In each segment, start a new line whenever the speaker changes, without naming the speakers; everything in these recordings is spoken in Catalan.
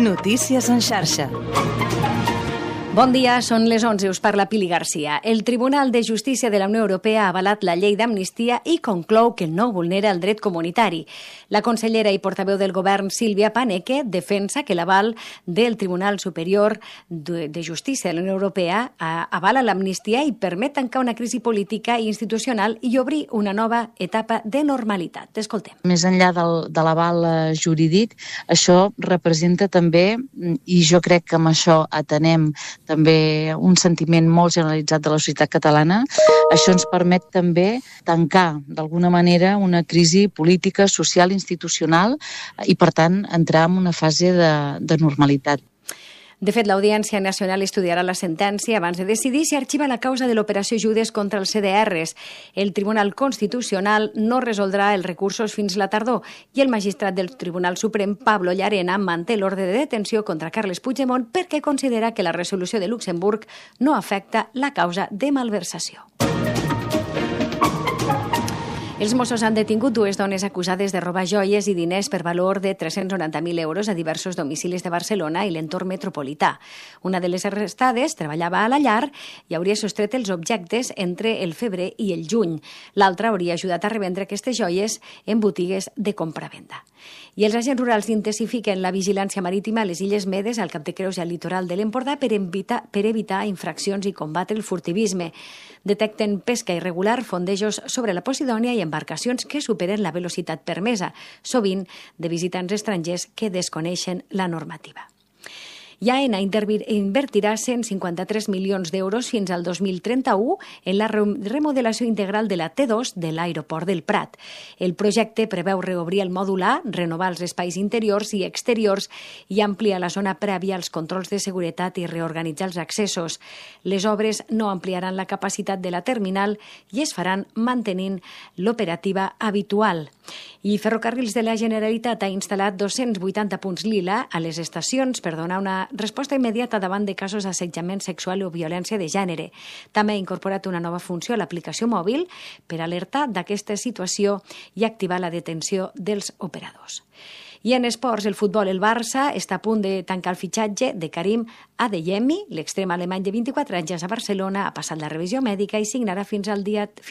Notícies en xarxa.
Bon dia, són les 11, us parla Pili Garcia. El Tribunal de Justícia de la Unió Europea ha avalat la llei d'amnistia i conclou que no vulnera el dret comunitari. La consellera i portaveu del govern, Sílvia Paneque, defensa que l'aval del Tribunal Superior de Justícia de la Unió Europea avala l'amnistia i permet tancar una crisi política i institucional i obrir una nova etapa de normalitat. Escoltem.
Més enllà de l'aval jurídic, això representa també, i jo crec que amb això atenem també un sentiment molt generalitzat de la societat catalana, això ens permet també tancar d'alguna manera una crisi política, social, institucional i per tant entrar en una fase de normalitat.
De fet, l'Audiència Nacional estudiarà la sentència abans de decidir si arxiva la causa de l'operació Judes contra els CDRs. El Tribunal Constitucional no resoldrà els recursos fins la tardor i el magistrat del Tribunal Suprem, Pablo Llarena, manté l'ordre de detenció contra Carles Puigdemont perquè considera que la resolució de Luxemburg no afecta la causa de malversació. Els Mossos han detingut dues dones acusades de robar joies i diners per valor de 390.000 euros a diversos domicilis de Barcelona i l'entorn metropolità. Una de les arrestades treballava a la llar i hauria sostret els objectes entre el febrer i el juny. L'altra hauria ajudat a revendre aquestes joies en botigues de compra-venda. I els agents rurals intensifiquen la vigilància marítima a les Illes Medes, al Cap de Creus i al litoral de l'Empordà per evitar infraccions i combatre el furtivisme. Detecten pesca irregular, fondejos sobre la Posidònia i embarcacions que superen la velocitat permesa, sovint de visitants estrangers que desconeixen la normativa. AENA invertirà 153 milions d'euros fins al 2031 en la remodelació integral de la T2 de l'aeroport del Prat. El projecte preveu reobrir el mòdul A, renovar els espais interiors i exteriors i ampliar la zona prèvia als controls de seguretat i reorganitzar els accessos. Les obres no ampliaran la capacitat de la terminal i es faran mantenint l'operativa habitual. I Ferrocarrils de la Generalitat ha instal·lat 280 punts lila a les estacions per donar una resposta immediata davant de casos d'assetjament sexual o violència de gènere. També ha incorporat una nova funció a l'aplicació mòbil per alertar d'aquesta situació i activar la detenció dels operadors. I en esports, el futbol, el Barça està a punt de tancar el fitxatge de Karim Adeyemi, l'extrem alemany de 24 anys a Barcelona, ha passat la revisió mèdica i signarà fins al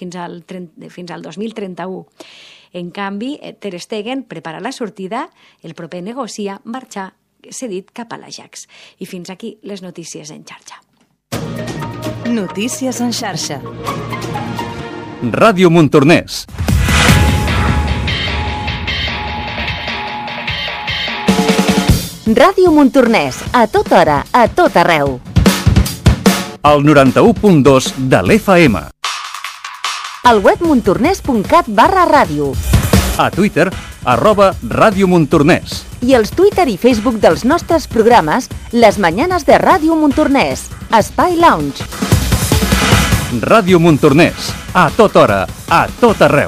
2031. En canvi, Ter Stegen prepara la sortida, el proper negocia marxar cedit cap a l'Ajax. I fins aquí les notícies en xarxa.
Notícies en xarxa.
Ràdio Montornès.
Ràdio Montornès, a tota hora, a tot arreu.
El 91.2 de l'FM.
Al web montornès.cat/ràdio.
A Twitter, @Ràdio Montornès.
I els Twitter i Facebook dels nostres programes, Les Mañanes de Ràdio Montornès, Espai Lounge.
Ràdio Montornès, a tota hora, a tot arreu.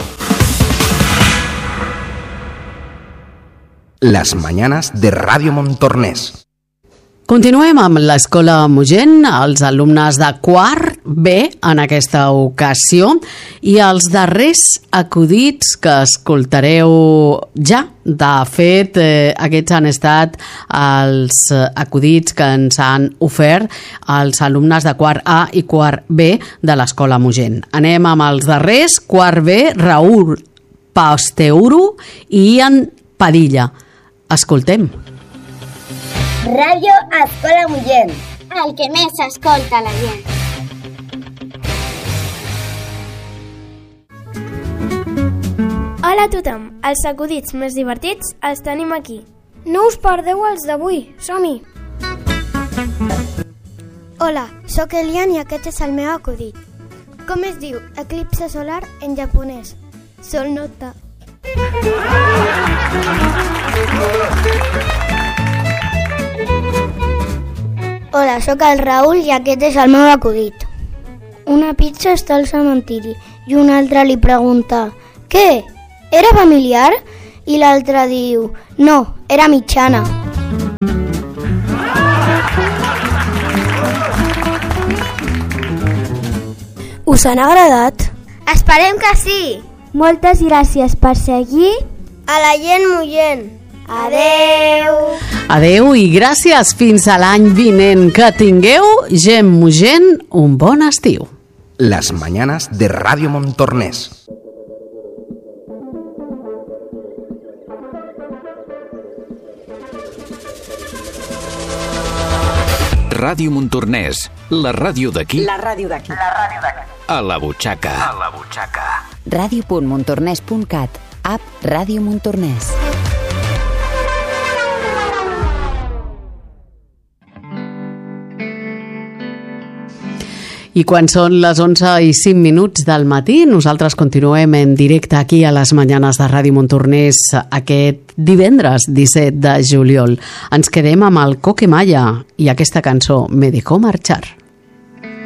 Las mañanas de Radio Montornès.
Continuem amb l'Escola Mogent, els alumnes de quart B en aquesta ocasió i els darrers acudits que escoltareu ja. De fet, aquests han estat els acudits que ens han ofert els alumnes de quart A i quart B de l'Escola Mogent. Anem amb els darrers, quart B, Raül Pasteuro i Ian Padilla. Escoltem.
Ràdio Escola Mogent, el que més escolta la gent.
Hola a tothom, els acudits més divertits els tenim aquí.
No us perdeu els d'avui, som-hi!
Hola, sóc Elian i aquest és el meu acudit. Com es diu eclipse solar en japonès? Sol nota.
Hola, sóc el Raül i aquest és el meu acudit. Una pizza està al cementiri i un altre li pregunta: «Què? Era familiar?» I l'altre diu: «No, era mitjana».
Us han agradat?
Esperem que sí!
Moltes gràcies per seguir
a la gent Mogent. Adeu!
Adeu i gràcies fins a l'any vinent. Que tingueu, gent mugent, un bon estiu.
Las mañanas de Radio Montornès.
Ràdio Montornès, la ràdio d'aquí.
La ràdio d'aquí.
A la butxaca.
Ràdio.montornès.cat. App Ràdio Montornès.
I quan són les 11:05 del matí, nosaltres continuem en directe aquí a les Mañanes de Ràdio Montornès aquest divendres 17 de juliol. Ens quedem amb el Coque Maya i aquesta cançó Me dejó marchar.